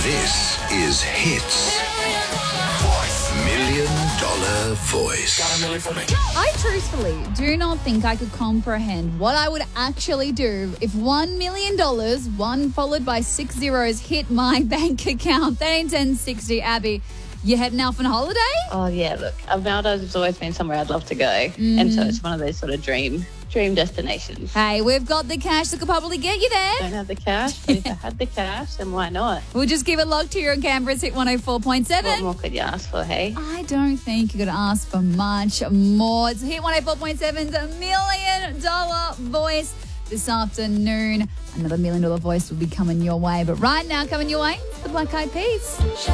This is Hits. $1 Million Voice. I truthfully do not think I could comprehend what I would actually do if $1 million, one followed by 6 zeros, hit my bank account. 131060. Abby, you heading out on holiday? Oh, yeah, look, Maldives has always been somewhere I'd love to go. And so it's one of those sort of dream destinations. Hey, we've got the cash that could probably get you there. Don't have the cash, but if I had the cash, then why not? We'll just keep it locked here on Canberra's Hit 104.7. What more could you ask for, hey? I don't think you could ask for much more. It's Hit 104.7's $1 Million Voice this afternoon. Another $1 Million Voice will be coming your way. But right now, coming your way, the Black Eyed Peas.